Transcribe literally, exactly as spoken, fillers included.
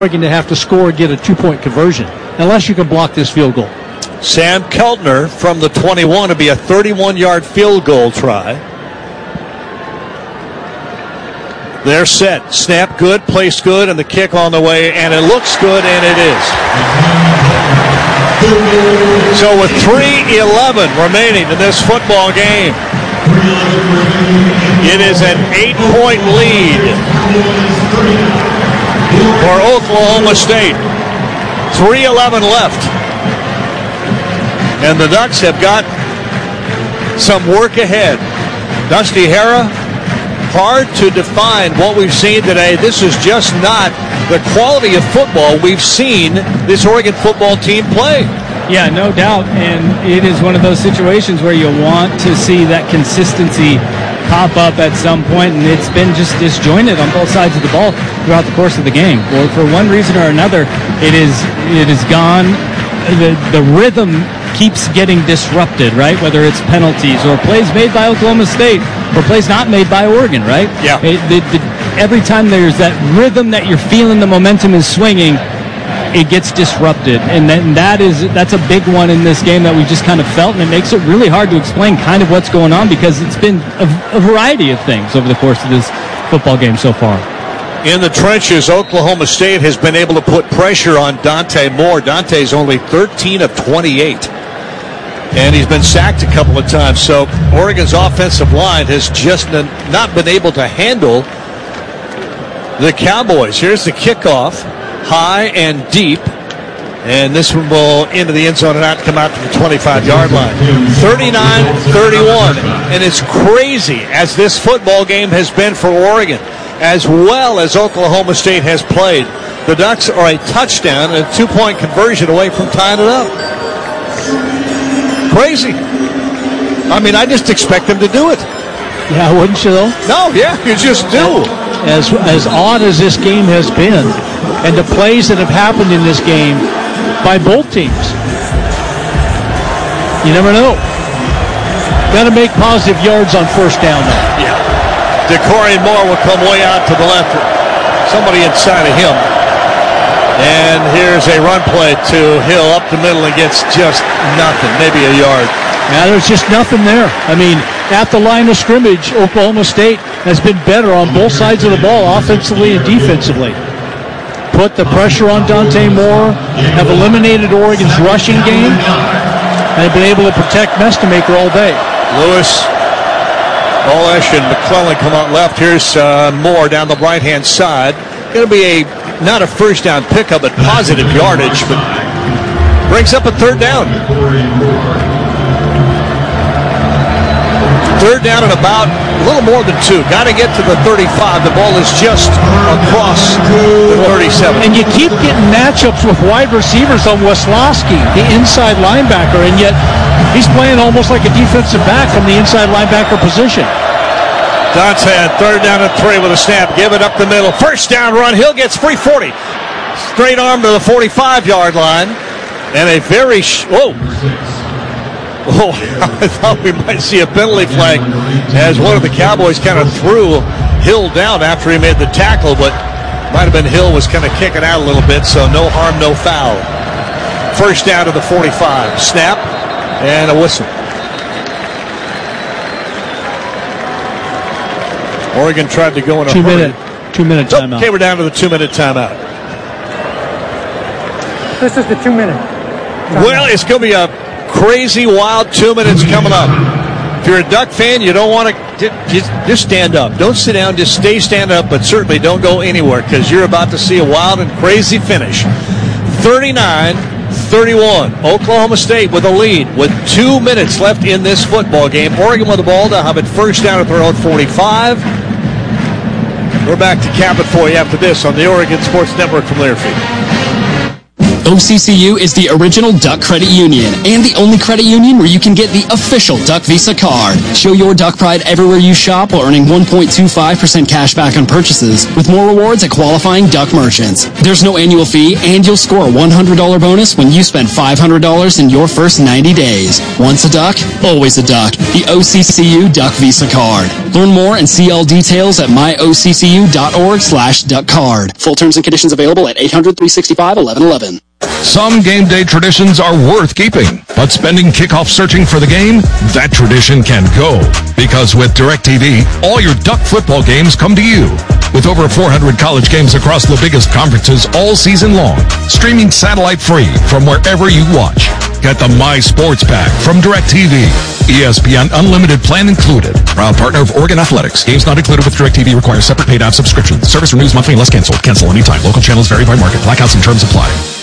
Oregon to have to score and get a two-point conversion, unless you can block this field goal. Sam Keltner from the twenty-one to be a thirty-one-yard field goal try. They're set. Snap good, place good, and the kick on the way, and it looks good, and it is. So with three eleven remaining in this football game, it is an eight-point lead for Oklahoma State. three eleven left. And the Ducks have got some work ahead. Dusty Hara, hard to define what we've seen today. This is just not the quality of football we've seen this Oregon football team play. Yeah, no doubt. And it is one of those situations where you want to see that consistency pop up at some point, and it's been just disjointed on both sides of the ball throughout the course of the game. Or for one reason or another, it is it is gone. The, the rhythm keeps getting disrupted, right? Whether it's penalties or plays made by Oklahoma State or plays not made by Oregon, right? Yeah. It, the, the, every time there's that rhythm that you're feeling, the momentum is swinging, it gets disrupted, and then that is that's a big one in this game that we just kind of felt, and it makes it really hard to explain kind of what's going on because it's been a, a variety of things over the course of this football game so far. In the trenches, Oklahoma State has been able to put pressure on Dante Moore. Dante's only thirteen of twenty-eight, and he's been sacked a couple of times. So Oregon's offensive line has just not been able to handle the Cowboys. Here's the kickoff. High and deep, and this one will into the end zone and not come out to the twenty-five-yard line. thirty-nine thirty-one, and it's crazy as this football game has been for Oregon, as well as Oklahoma State has played. The Ducks are a touchdown and a two-point conversion away from tying it up. Crazy. I mean, I just expect them to do it. Yeah, wouldn't you, though? No, yeah, you just do. As, as odd as this game has been, and the plays that have happened in this game by both teams, you never know. Got to make positive yards on first down, though. Yeah. DeCorian Moore will come way out to the left. Somebody inside of him. And here's a run play to Hill up the middle and gets just nothing, maybe a yard. Yeah, there's just nothing there. I mean, at the line of scrimmage, Oklahoma State has been better on both sides of the ball, offensively and defensively. Put the pressure on Dante Moore, have eliminated Oregon's rushing game, and have been able to protect Mestamaker all day. Lewis, Olesh, and McClellan come out left. Here's uh, Moore down the right-hand side. Going to be a not a first down pickup, but positive yardage, but brings up a third down. Third down and about a little more than two. Got to get to the thirty-five. The ball is just across the thirty-seven. And you keep getting matchups with wide receivers on Weslowski, the inside linebacker, and yet he's playing almost like a defensive back from the inside linebacker position. Dante at third down and three with a snap. Give it up the middle. First down run. Hill gets free forty. Straight arm to the forty-five-yard line. And a very... Sh- whoa. Oh, I thought we might see a penalty flag as one of the Cowboys kind of threw Hill down after he made the tackle, but might have been Hill was kind of kicking out a little bit, so no harm, no foul. First down to the forty-five. Snap and a whistle. Oregon tried to go in a two hurry. minute, two minute timeout. Okay, we're down to the two-minute timeout. This is the two-minute. Well, it's going to be a crazy, wild two minutes coming up. If you're a Duck fan, you don't want to just, just stand up. Don't sit down. Just stay stand up, but certainly don't go anywhere because you're about to see a wild and crazy finish. thirty-nine thirty-one. Oklahoma State with a lead with two minutes left in this football game. Oregon with the ball to have it first down at their own forty-five. We're back to cap it for you after this on the Oregon Sports Network from Learfield. O C C U is the original Duck Credit Union and the only credit union where you can get the official Duck Visa card. Show your Duck pride everywhere you shop while earning one point two five percent cash back on purchases with more rewards at qualifying Duck merchants. There's no annual fee, and you'll score a one hundred dollars bonus when you spend five hundred dollars in your first ninety days. Once a Duck, always a Duck. The O C C U Duck Visa card. Learn more and see all details at myoccu.org slash duck card. Full terms and conditions available at eight hundred, three sixty-five, eleven eleven. Some game day traditions are worth keeping, but spending kickoff searching for the game, that tradition can go. Because with DirecTV, all your Duck football games come to you. With over four hundred college games across the biggest conferences all season long, streaming satellite free from wherever you watch. Get the My Sports Pack from DirecTV. E S P N Unlimited plan included. Proud partner of Oregon Athletics. Games not included with DirecTV require separate paid app subscription. Service renews monthly unless canceled. Cancel anytime. Local channels vary by market. Blackouts and terms apply.